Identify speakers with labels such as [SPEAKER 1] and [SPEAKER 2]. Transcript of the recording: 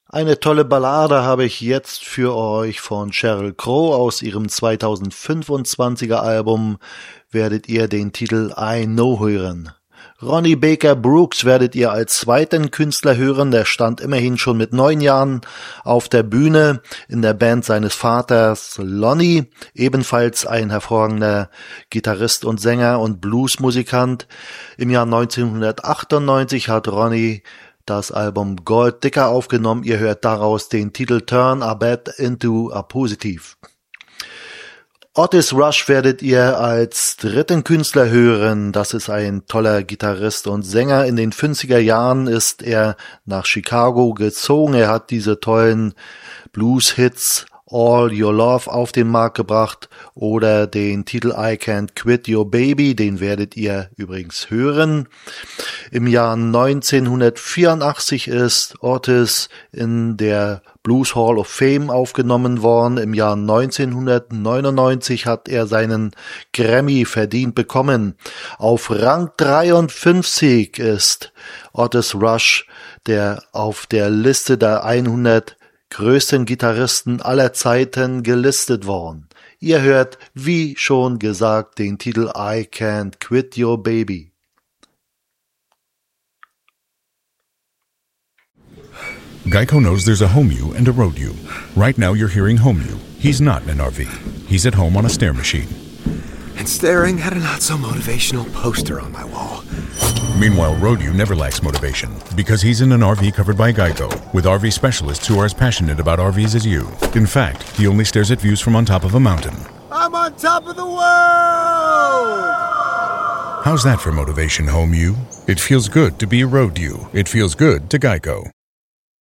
[SPEAKER 1] Eine tolle Ballade habe ich jetzt für euch von Sheryl Crow aus ihrem 2025er Album. Werdet ihr den Titel I Know hören. Ronnie Baker Brooks werdet ihr als zweiten Künstler hören. Der stand immerhin schon mit 9 Jahren auf der Bühne in der Band seines Vaters Lonnie. Ebenfalls ein hervorragender Gitarrist und Sänger und Bluesmusikant. Im Jahr 1998 hat Ronnie das Album Gold Digger aufgenommen. Ihr hört daraus den Titel Turn a Bad into a Positive. Otis Rush werdet ihr als dritten Künstler hören. Das ist ein toller Gitarrist und Sänger. In den 50er Jahren ist er nach Chicago gezogen. Er hat diese tollen Blues-Hits All Your Love auf den Markt gebracht oder den Titel I Can't Quit Your Baby, den werdet ihr übrigens hören. Im Jahr 1984 ist Otis in der Blues Hall of Fame aufgenommen worden. Im Jahr 1999 hat er seinen Grammy verdient bekommen. Auf Rang 53 ist Otis Rush, der auf der Liste der 100 größten Gitarristen aller Zeiten gelistet worden. Ihr hört, wie schon gesagt, den Titel I Can't Quit Your Baby.
[SPEAKER 2] Geico knows there's a home you and a road you. Right now you're hearing home you. He's not in an RV. He's at home on a stair machine.
[SPEAKER 3] And staring at a not-so-motivational poster on my wall.
[SPEAKER 2] Meanwhile, Road-U never lacks motivation because he's in an RV covered by Geico with RV specialists who are as passionate about RVs as you. In fact, he only stares at views from on top of a mountain.
[SPEAKER 3] I'm on top of the world!
[SPEAKER 2] How's that for motivation, home you? It feels good to be a Road-U. It feels good to Geico.